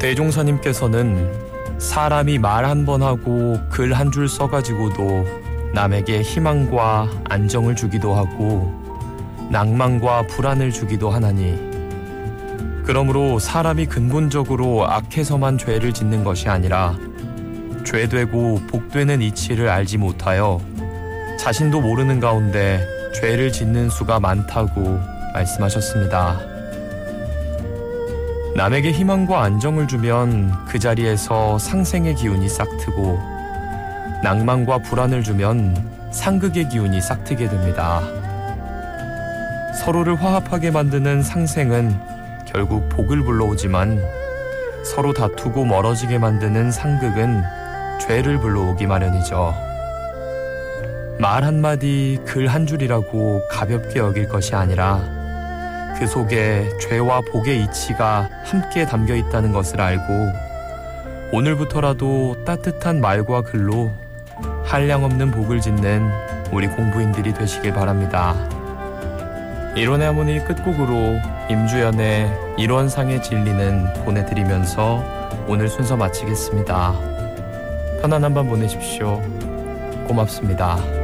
대종사님께서는 사람이 말 한 번 하고 글 한 줄 써가지고도 남에게 희망과 안정을 주기도 하고 낭만과 불안을 주기도 하나니, 그러므로 사람이 근본적으로 악해서만 죄를 짓는 것이 아니라 죄되고 복되는 이치를 알지 못하여 자신도 모르는 가운데 죄를 짓는 수가 많다고 말씀하셨습니다. 남에게 희망과 안정을 주면 그 자리에서 상생의 기운이 싹트고, 낭만과 불안을 주면 상극의 기운이 싹트게 됩니다. 서로를 화합하게 만드는 상생은 결국 복을 불러오지만, 서로 다투고 멀어지게 만드는 상극은 죄를 불러오기 마련이죠. 말 한마디, 글 한 줄이라고 가볍게 여길 것이 아니라 그 속에 죄와 복의 이치가 함께 담겨 있다는 것을 알고, 오늘부터라도 따뜻한 말과 글로 한량없는 복을 짓는 우리 공부인들이 되시길 바랍니다. 이론의 하모니 끝곡으로 임주연의 일원상의 진리는 보내드리면서 오늘 순서 마치겠습니다. 편안한 밤 보내십시오. 고맙습니다.